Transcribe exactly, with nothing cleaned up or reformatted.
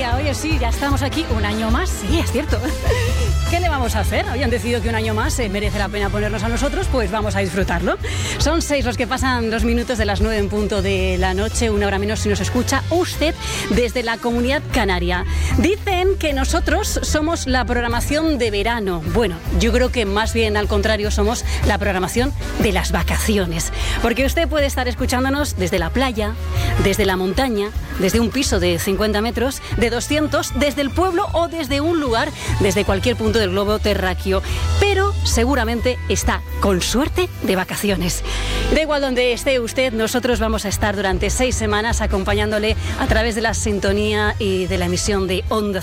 maravilla. Oye, sí, ya estamos aquí un año más. Sí, es cierto. ¿Qué le vamos a hacer? Hoy han decidido que un año más eh, merece la pena ponernos a nosotros, pues vamos a disfrutarlo. Son seis los que pasan dos minutos de las nueve en punto de la noche, una hora menos si nos escucha usted desde la Comunidad Canaria. Dicen que nosotros somos la programación de verano. Bueno, yo creo que más bien al contrario somos la programación de las vacaciones. Porque usted puede estar escuchándonos desde la playa, desde la montaña, desde un piso de cincuenta metros, de doscientos, desde el pueblo o desde un lugar, desde cualquier punto del globo terráqueo, pero seguramente está, con suerte, de vacaciones. Da igual donde esté usted, nosotros vamos a estar durante seis semanas acompañándole a través de la sintonía y de la emisión de Onda